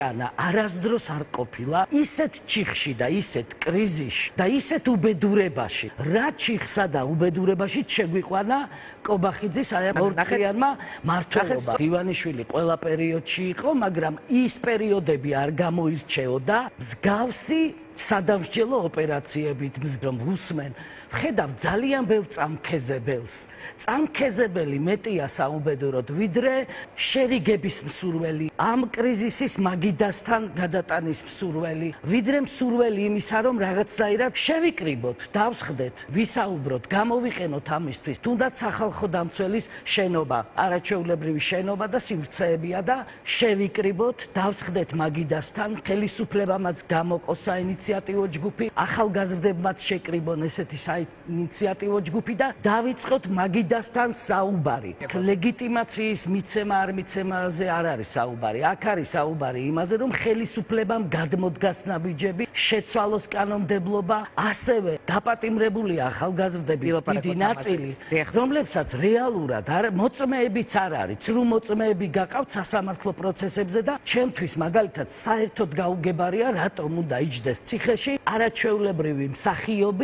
არასდროს არ ყოფილა ისეთ ჩიხში და ისეთ კრიზისში და ისეთ უბედურებაში. რა ჩიხსა და უბედურებაში შეგვიყვანა კობახიძის ორწლიანმა მმართველობა. ივანიშვილი ყველა პერიოდში იყო, მაგრამ ის პერიოდები არ გამოირჩეოდა მსგავსი სადამსჯელო ოპერაციებით, რომ ვუსმენ. ხედავ ძალიან ბევრ წამქეზებელს. წამქეზებელი მეტია საუბედუროდ, ვიდრე შერიგების მსურველი, ამ კრიზისის მაგიდასთან გადატანის მსურველი, ვიდრე მსურველი იმისა, რომ რაღაცნაირად შევიკრიბოთ, დავსხდეთ, ვისაუბროთ, გამოვიყენოთ ამისთვის, თუნდაც სახალხო დამცველის შენობა, არაჩვეულებრივი შენობა და სივრცეებია და შევიკრიბოთ, დავსხდეთ მაგიდასთან, ხელისუფლებამაც გამოყო საინიციატივო ჯგუფი, ახალგაზრდებმაც შეკრიბონ ესეთი ინიციატივო ჯგუფი და დავიწყოთ მაგიდასთან საუბარი. ლეგიტიმაციის მიცემა არ მიცემაზე არ არის საუბარი. აქ არის საუბარი იმაზე, რომ ხელისუფლებამ გადმოდგას ნაბიჯები, შეცვალოს კანონმდებლობა, ასევე დაპატიმრებულია ახალგაზრდების დიდი ნაწილი, რომლებსაც რეალურად მოწმეებიც არ არის. ცრუ მოწმეები გაყავთ სასამართლო პროცესებზე და ჩემთვის მაგალითად საერთოდ გაუგებარია, რატომ უნდა იჯდეს ციხეში არაჩვეულებრივი მსახიობი